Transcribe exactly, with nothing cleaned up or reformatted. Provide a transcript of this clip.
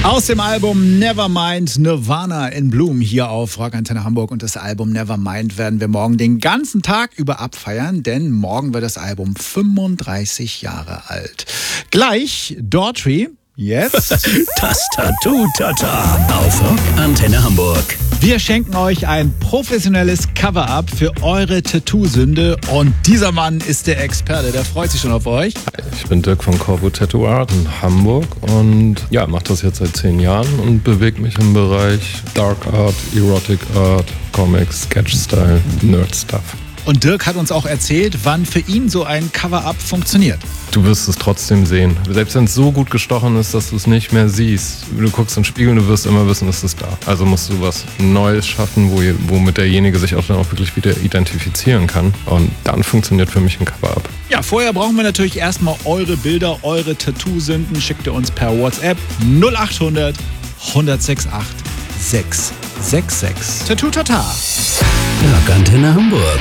Aus dem Album Nevermind, Nirvana in Bloom hier auf Rock Antenne Hamburg. Und das Album Nevermind werden wir morgen den ganzen Tag über abfeiern, denn morgen wird das Album fünfunddreißig Jahre alt. Gleich Daughtry, jetzt das Tattoo-Tata auf Rock Antenne Hamburg. Wir schenken euch ein professionelles Cover-Up für eure Tattoo-Sünde und dieser Mann ist der Experte, der freut sich schon auf euch. Ich bin Dirk von Corvo Tattoo Art in Hamburg und ja, mache das jetzt seit zehn Jahren und bewege mich im Bereich Dark Art, Erotic Art, Comics, Sketch-Style, Nerd-Stuff. Und Dirk hat uns auch erzählt, wann für ihn so ein Cover-Up funktioniert. Du wirst es trotzdem sehen. Selbst wenn es so gut gestochen ist, dass du es nicht mehr siehst. Du guckst in den Spiegel und du wirst immer wissen, es ist da. Also musst du was Neues schaffen, wo, womit derjenige sich auch dann auch wirklich wieder identifizieren kann. Und dann funktioniert für mich ein Cover-Up. Ja, vorher brauchen wir natürlich erstmal eure Bilder, eure Tattoo-Sünden. Schickt ihr uns per WhatsApp null acht hundert, hundertsechsundachtzig, sechshundertsechsundsechzig. Tattoo Tata. Rock Antenne Hamburg.